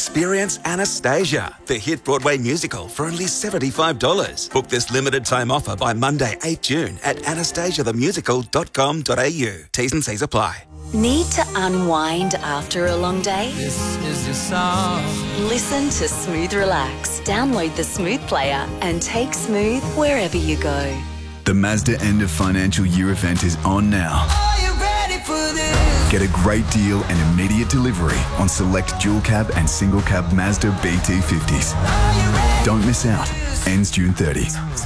Experience Anastasia, the hit Broadway musical, for only $75. Book this limited time offer by Monday, 8 June at anastasiathemusical.com.au. T's and C's apply. Need to unwind after a long day? This is your song. Listen to Smooth Relax. Download the Smooth player and take Smooth wherever you go. The Mazda end of financial year event is on now. Are you ready for this? Get a great deal and immediate delivery on select dual cab and single cab Mazda BT50s. Don't miss out. Ends June 30.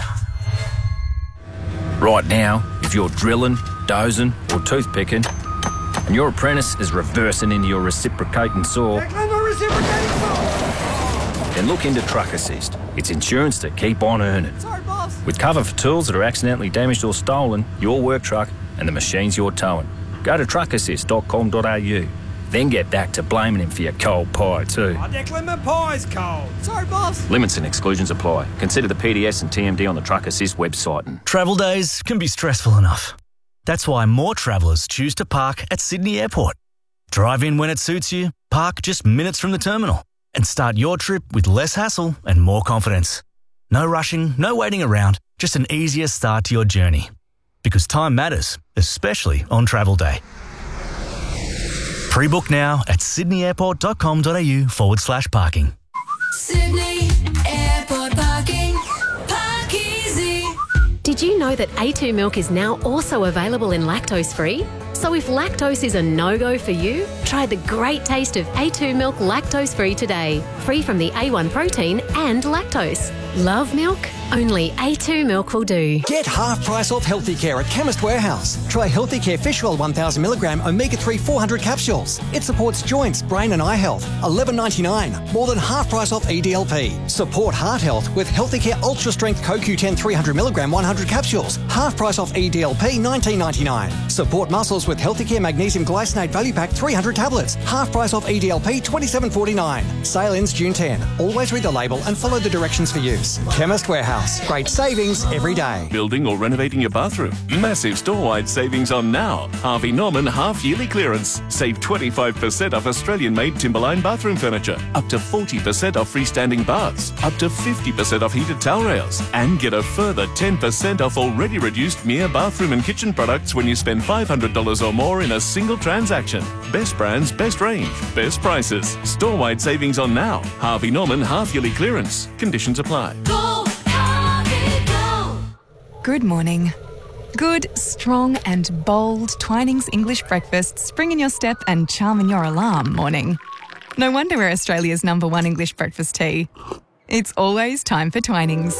Right now, if you're drilling, dozing or toothpicking and your apprentice is reversing into your reciprocating saw, then look into Truck Assist. It's insurance to keep on earning. Sorry, boss. With cover for tools that are accidentally damaged or stolen, your work truck and the machines you're towing. Go to truckassist.com.au. Then get back to blaming him for your cold pie too. Oh, Declan, my pie's cold. Sorry, boss. Limits and exclusions apply. Consider the PDS and TMD on the Truck Assist website. Travel days can be stressful enough. That's why more travellers choose to park at Sydney Airport. Drive in when it suits you, park just minutes from the terminal, and start your trip with less hassle and more confidence. No rushing, no waiting around, just an easier start to your journey. Because time matters, especially on travel day. Pre-book now at sydneyairport.com.au/parking. Sydney Airport parking. Park easy. Did you know that A2 milk is now also available in lactose-free? So if lactose is a no-go for you, try the great taste of A2 milk lactose-free today. Free from the A1 protein and lactose. Love milk? Only A2 milk will do. Get half price off Healthy Care at Chemist Warehouse. Try Healthy Care Fish Oil 1000mg Omega-3 400 capsules. It supports joints, brain and eye health. $11.99. More than half price off EDLP. Support heart health with Healthy Care Ultra Strength CoQ10 300mg 100 capsules. Half price off EDLP $19.99. Support muscles with Healthy Care Magnesium Glycinate Value Pack 300 tablets. Half price off EDLP $27.49. Sale ends June 10. Always read the label and follow the directions for use. Chemist Warehouse. Great savings every day. Building or renovating your bathroom? Massive store-wide savings on now. Harvey Norman half-yearly clearance. Save 25% off Australian-made Timberline bathroom furniture. Up to 40% off freestanding baths. Up to 50% off heated towel rails. And get a further 10% off already reduced Mia bathroom and kitchen products when you spend $500 or more in a single transaction. Best brands, best range, best prices. Store-wide savings on now. Harvey Norman half-yearly clearance. Conditions apply. Go, Harvey, go. Good morning. Good, strong and bold Twinings English breakfast spring in your step and charm in your alarm morning. No wonder we're Australia's #1 English breakfast tea. It's always time for Twinings.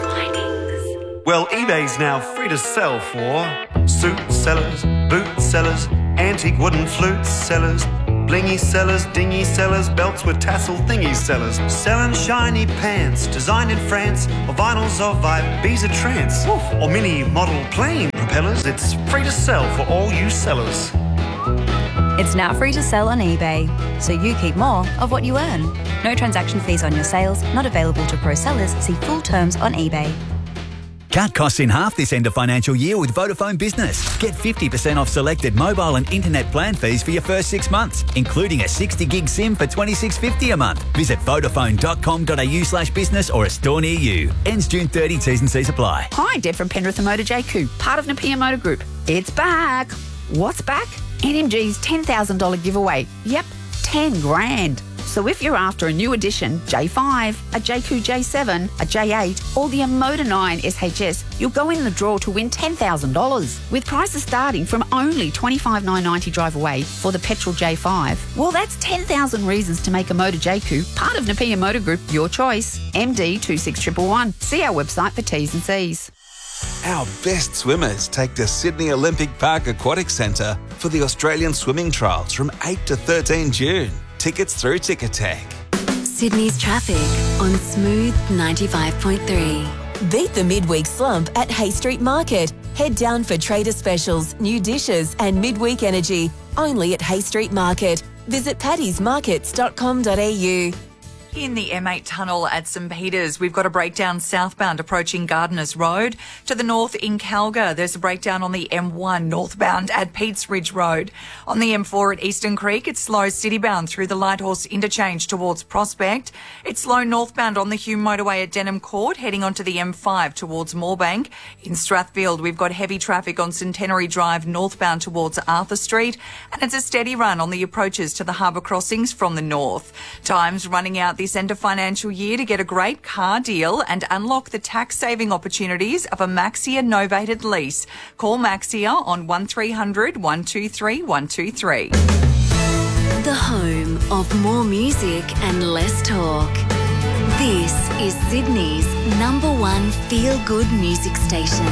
Well, eBay's now free to sell for suit sellers, boot sellers, antique wooden flute sellers, blingy sellers, dingy sellers, belts with tassel thingy sellers, selling shiny pants designed in France, or vinyls of Ibiza trance, or mini model plane propellers. It's free to sell for all you sellers. It's now free to sell on eBay, so you keep more of what you earn. No transaction fees on your sales, not available to pro sellers. See full terms on eBay. Cut costs in half this end of financial year with Vodafone Business. Get 50% off selected mobile and internet plan fees for your first 6 months, including a 60 gig SIM for $26.50 a month. Visit vodafone.com.au/business or a store near you. Ends June 30, T's and C's apply. Hi, Deb from Penrith and Motor JQ, part of Napier Motor Group. It's back. What's back? NMG's $10,000 giveaway. Yep, 10 grand. So if you're after a new edition, J5, a JQ J7, a J8, or the Motor 9 SHS, you'll go in the draw to win $10,000. With prices starting from only $25,990 drive away for the petrol J5. Well, that's 10,000 reasons to make a Motor JQ, part of Napier Motor Group, your choice. MD 26111. See our website for T's and C's. Our best swimmers take to Sydney Olympic Park Aquatic Centre for the Australian Swimming Trials from 8 to 13 June. Tickets through Ticketek. Sydney's traffic on Smooth 95.3. Beat the midweek slump at Hay Street Market. Head down for trader specials, new dishes and midweek energy. Only at Hay Street Market. Visit pattysmarkets.com.au. In the M8 tunnel at St Peters, we've got a breakdown southbound approaching Gardeners Road. To the north in Calga, there's a breakdown on the M1 northbound at Peats Ridge Road. On the M4 at Eastern Creek, it's slow citybound through the Lighthorse interchange towards Prospect. It's slow northbound on the Hume motorway at Denham Court, heading onto the M5 towards Moorebank. In Strathfield, we've got heavy traffic on Centenary Drive northbound towards Arthur Street, and it's a steady run on the approaches to the harbour crossings from the north. Time's running out this end of financial year to get a great car deal and unlock the tax-saving opportunities of a Maxia novated lease. Call Maxia on 1300 123 123. The home of more music and less talk. This is Sydney's #1 feel-good music station.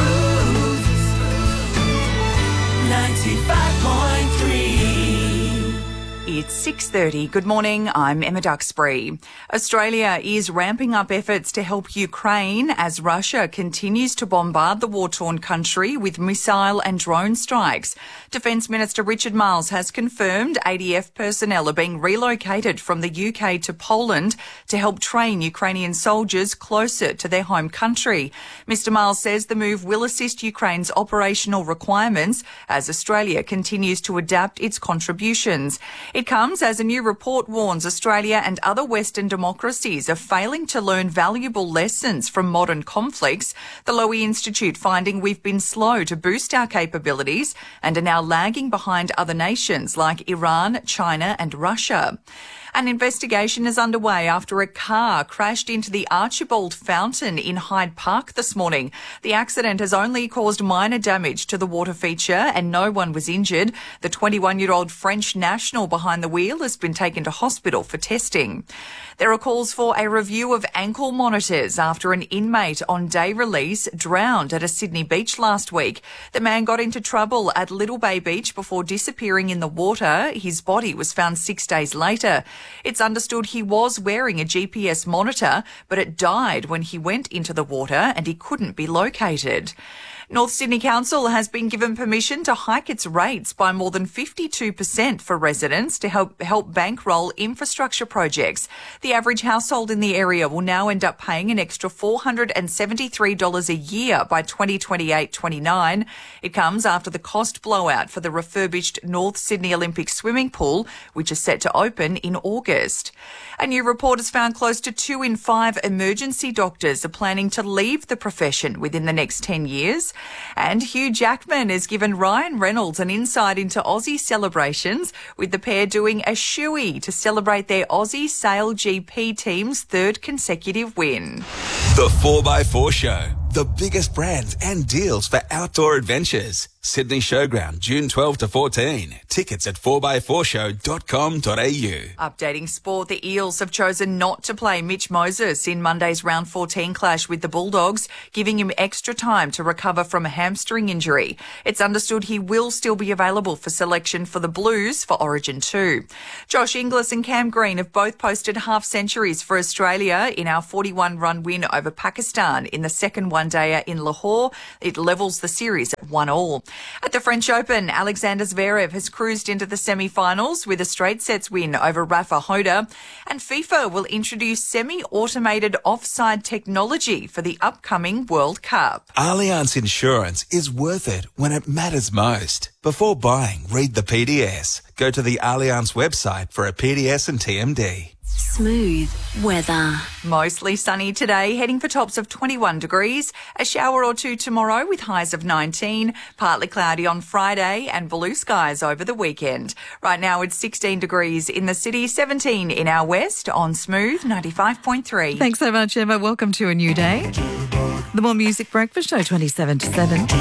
95.3. It's 6:30. Good morning. I'm Emma Duxbury. Australia is ramping up efforts to help Ukraine as Russia continues to bombard the war-torn country with missile and drone strikes. Defence Minister Richard Marles has confirmed ADF personnel are being relocated from the UK to Poland to help train Ukrainian soldiers closer to their home country. Mr Marles says the move will assist Ukraine's operational requirements as Australia continues to adapt its contributions. It comes as a new report warns Australia and other Western democracies are failing to learn valuable lessons from modern conflicts. The Lowy Institute finding we've been slow to boost our capabilities and are now lagging behind other nations like Iran, China and Russia. An investigation is underway after a car crashed into the Archibald Fountain in Hyde Park this morning. The accident has only caused minor damage to the water feature and no one was injured. The 21-year-old French national behind the wheel has been taken to hospital for testing. There are calls for a review of ankle monitors after an inmate on day release drowned at a Sydney beach last week. The man got into trouble at Little Bay Beach before disappearing in the water. His body was found 6 days later. It's understood he was wearing a GPS monitor, but it died when he went into the water and he couldn't be located. North Sydney Council has been given permission to hike its rates by more than 52% for residents to help bankroll infrastructure projects. The average household in the area will now end up paying an extra $473 a year by 2028-29. It comes after the cost blowout for the refurbished North Sydney Olympic swimming pool, which is set to open in August. A new report has found close to 2 in 5 emergency doctors are planning to leave the profession within the next 10 years. And Hugh Jackman has given Ryan Reynolds an insight into Aussie celebrations, with the pair doing a shoey to celebrate their Aussie Sail GP team's 3rd consecutive win. The 4x4 Show. The biggest brands and deals for outdoor adventures. Sydney Showground, June 12 to 14. Tickets at 4x4show.com.au. Updating sport, the Eels have chosen not to play Mitch Moses in Monday's round 14 clash with the Bulldogs, giving him extra time to recover from a hamstring injury. It's understood he will still be available for selection for the Blues for Origin 2. Josh Inglis and Cam Green have both posted half-centuries for Australia in our 41-run win over Pakistan in the second one-dayer in Lahore. It levels the series at 1-1. At the French Open, Alexander Zverev has cruised into the semi-finals with a straight sets win over Rafa Hoda. And FIFA will introduce semi-automated offside technology for the upcoming World Cup. Allianz Insurance is worth it when it matters most. Before buying, read the PDS. Go to the Allianz website for a PDS and TMD. Smooth weather. Mostly sunny today, heading for tops of 21 degrees. A shower or two tomorrow with highs of 19. Partly cloudy on Friday and blue skies over the weekend. Right now it's 16 degrees in the city, 17 in our west on Smooth 95.3. Thanks so much, Emma. Welcome to a new day. The More Music Breakfast Show, 27 to 7.